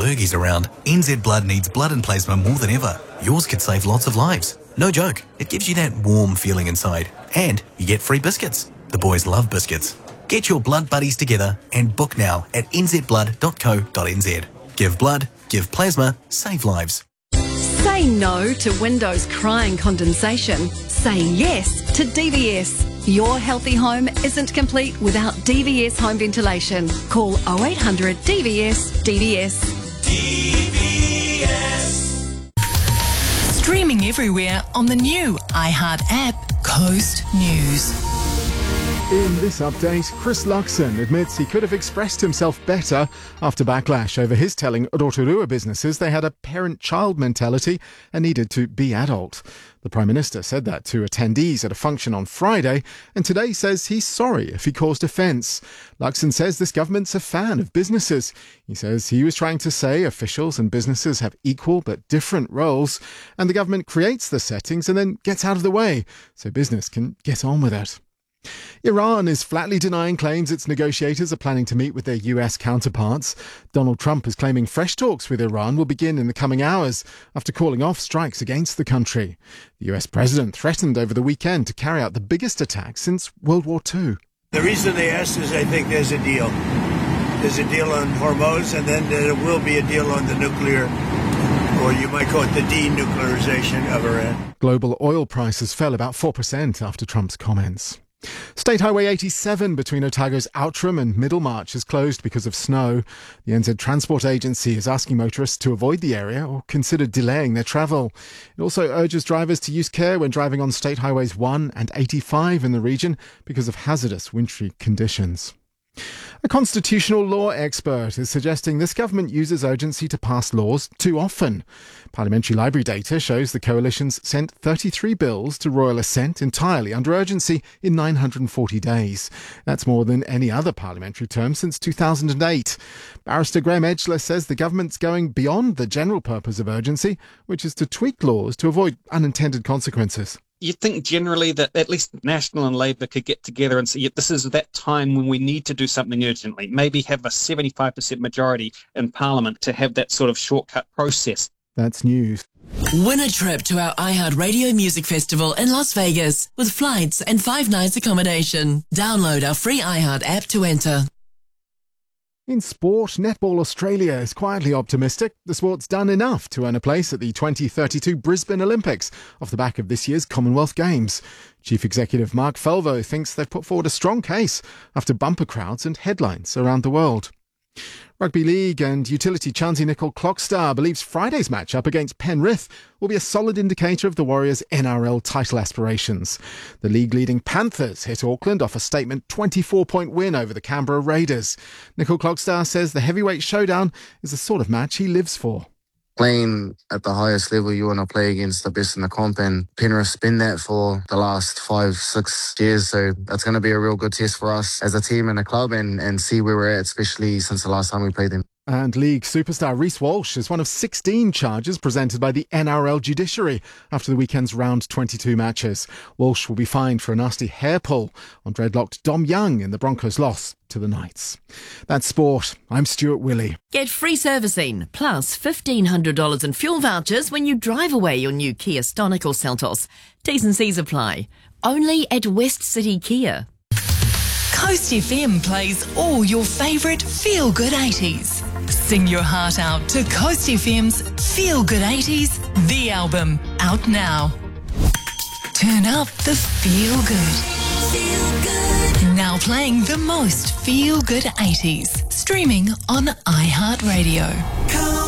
lurgies around, NZ Blood needs blood and plasma more than ever. Yours could save lots of lives. No joke, it gives you that warm feeling inside. And you get free biscuits. The boys love biscuits. Get your blood buddies together and book now at nzblood.co.nz. Give blood, give plasma, save lives. Say no to windows crying condensation. Say yes to DVS. Your healthy home isn't complete without DVS home ventilation. Call 0800 DVS DVS. DVS. Streaming everywhere on the new iHeart app, Coast News. In this update, Chris Luxon admits he could have expressed himself better after backlash over his telling Rotorua businesses they had a parent-child mentality and needed to be adult. The Prime Minister said that to attendees at a function on Friday, and today says he's sorry if he caused offence. Luxon says this government's a fan of businesses. He says he was trying to say officials and businesses have equal but different roles, and the government creates the settings and then gets out of the way so business can get on with it. Iran is flatly denying claims its negotiators are planning to meet with their US counterparts. Donald Trump is claiming fresh talks with Iran will begin in the coming hours after calling off strikes against the country. The US president threatened over the weekend to carry out the biggest attack since World War II. The reason they asked is I think there's a deal. There's a deal on Hormuz, and then there will be a deal on the nuclear, or you might call it the denuclearization of Iran. Global oil prices fell about 4% after Trump's comments. State Highway 87 between Otago's Outram and Middlemarch is closed because of snow. The NZ Transport Agency is asking motorists to avoid the area or consider delaying their travel. It also urges drivers to use care when driving on State Highways 1 and 85 in the region because of hazardous wintry conditions. A constitutional law expert is suggesting this government uses urgency to pass laws too often. Parliamentary Library data shows the coalition's sent 33 bills to royal assent entirely under urgency in 940 days. That's more than any other parliamentary term since 2008. Barrister Graham Edgler says the government's going beyond the general purpose of urgency, which is to tweak laws to avoid unintended consequences. You'd think generally that at least National and Labour could get together and say, yeah, this is that time when we need to do something urgently. Maybe have a 75% majority in Parliament to have that sort of shortcut process. That's news. Win a trip to our iHeart Radio Music Festival in Las Vegas with flights and 5 nights accommodation. Download our free iHeart app to enter. In sport, Netball Australia is quietly optimistic the sport's done enough to earn a place at the 2032 Brisbane Olympics off the back of this year's Commonwealth Games. Chief Executive Mark Falvo thinks they've put forward a strong case after bumper crowds and headlines around the world. Rugby League and utility Chansey Nicol Clockstar believes Friday's matchup against Penrith will be a solid indicator of the Warriors' NRL title aspirations. The league-leading Panthers hit Auckland off a statement 24-point win over the Canberra Raiders. Nicol Clockstar says the heavyweight showdown is the sort of match he lives for. Playing at the highest level, you want to play against the best in the comp, and Penrith's been that for the last 5-6 years, so that's going to be a real good test for us as a team and a club and see where we're at, especially since the last time we played them. And league superstar Reece Walsh is one of 16 charges presented by the NRL judiciary after the weekend's round 22 matches. Walsh will be fined for a nasty hair pull on dreadlocked Dom Young in the Broncos' loss to the Knights. That's sport. I'm Stuart Willey. Get free servicing plus $1,500 in fuel vouchers when you drive away your new Kia Stonic or Seltos. T's and C's apply. Only at West City Kia. Coast FM plays all your favourite feel-good 80s. Sing your heart out to Coast FM's Feel Good 80s, the album, out now. Turn up the feel good. Feel good. Now playing the most feel good 80s. Streaming on iHeartRadio.